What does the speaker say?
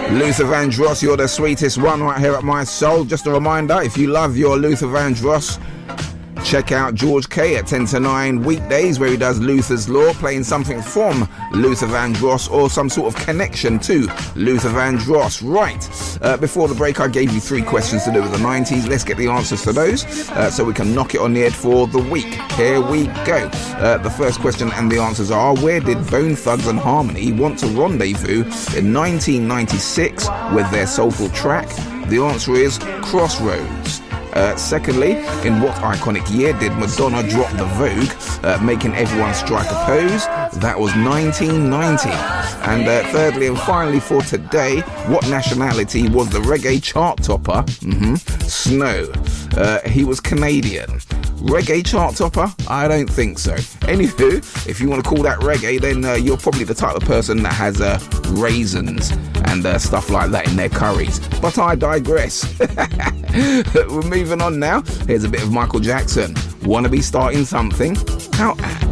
Luther Vandross, you're the sweetest one right here at My Soul. Just a reminder, if you love your Luther Vandross, check out George K at 10 to 9 weekdays, where he does Luther's Law, playing something from Luther Vandross or some sort of connection to Luther Vandross. Right, before the break I gave you 3 questions to do with the 90s. Let's get the answers to those so we can knock it on the head for the week. Here we go. The first question and the answers are: where did Bone Thugs and Harmony want to rendezvous in 1996 with their soulful track? The answer is Crossroads. Secondly, in what iconic year did Madonna drop the Vogue, making everyone strike a pose? That was 1990. And thirdly and finally for today, what nationality was the reggae chart topper? Snow. He was Canadian. Reggae chart topper? I don't think so. Anywho, if you want to call that reggae, then you're probably the type of person that has raisins and stuff like that in their curries. But I digress. We're moving on now. Here's a bit of Michael Jackson. Wanna be starting something? How